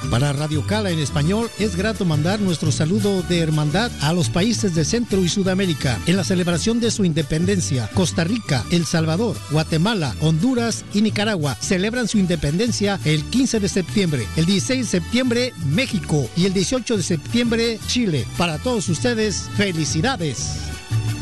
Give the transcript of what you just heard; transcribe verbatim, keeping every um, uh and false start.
Para Radio Cala en español, es grato mandar nuestro saludo de hermandad a los países de Centro y Sudamérica en la celebración de su independencia. Costa Rica, El Salvador, Guatemala, Honduras y Nicaragua celebran su independencia el quince de septiembre, el dieciséis de septiembre México y el dieciocho de septiembre Chile. Para todos ustedes, felicidades.